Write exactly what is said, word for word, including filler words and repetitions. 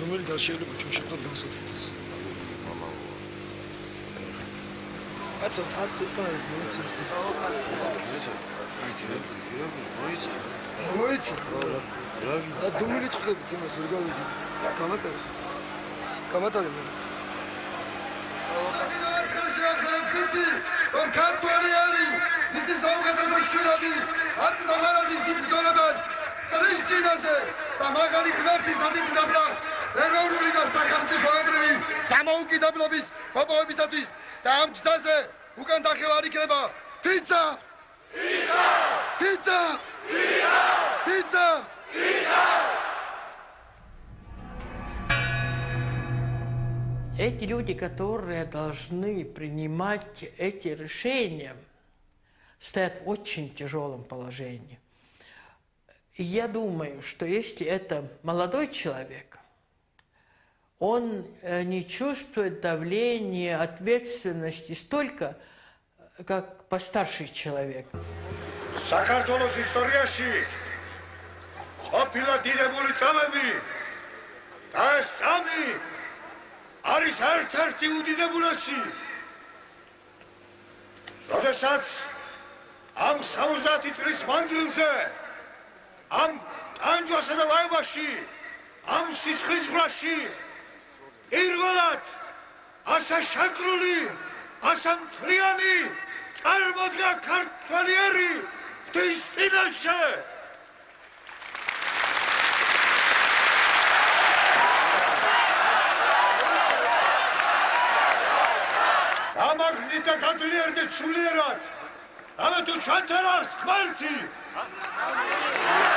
რომელი და შეიძლება ჩვენ შევდოთ განსაცდელს. კაცო, ას ეცქანა მოიცი. მოიცი. მოიცი. რა დუმილი წხდებით იმას ვერ გავიდი. გამატარი. გამატარი მე. და არ ხარში ახსენებ ვიცი, რომ ქართველი არის. მისი საუკეთესო შვილები, აწ და მარადის იბრძოლებენ ქრისტიანაზე და მაგალი ღმერთის ადიბრდაბლა ეროვნული და სახელმწიფოებრივი დამოუკიდებლობის მოპოვებისათვის და ამ გზაზე უკან დახევა არ იქნება ფიცა! ფიცა! ფიცა! ფიცა! ფიცა! Эти люди, которые должны принимать эти решения, стоят в очень тяжелом положении. И я думаю, что если это молодой человек, он не чувствует давления, ответственности столько, как постарший человек. საქართველოს ისტორიაში ყოფილა დიდებული წამები და ეს წამი არის ერთ-ერთი უდიდებულესი. როდესაც ამ სამოცდაათი წლის მანძილზე ამ ტანჯვასა და ვაებაში ამ სისხლისღვრაში პირველად ასე შეკრული ასე მთლიანი წარმოდგა ქართველიერი ღვთის წინაშე. გამაგრდით და გაძლიერდით სულიერად. ამათუ ჩვენთან არის ღმერთი.